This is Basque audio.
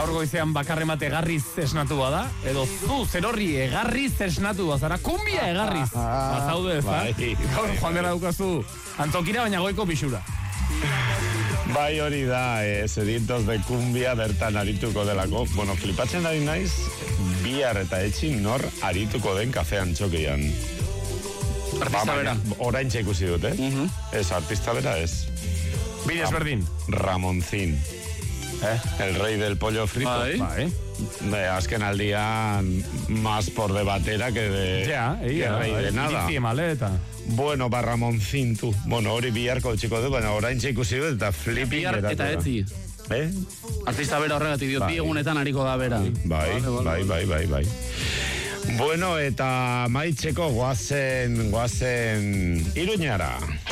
gaur goizean bakarremate egarriz esnatu bada, edo zu zerorri egarriz esnatu bazara, kumbia egarriz. Bazaude ez da? Gaur joan dela dukazu antokira baina goiko pixura. Bai hori da, sedientos de cumbia bertan arituko delako. Bueno, flipatzen ari naiz, bihar eta etxin nor arituko den kafean txokian. Artista bera. Orain ikusi dut, Ez, artista bera ez. Bide ezberdin. Ramoncín. El rey del pollo frito. Bai. Azken aldian más por de batera que de rey de nada. Bueno, Ramoncín, tu. Bueno, hori biharko txiko du, baina orain ikusi dut eta flipping. Bihar eta etzi. Artista bera horregatik diot, bi egunetan hariko da bera. Bai. Bueno, eta maitzeko goazen Iruñara.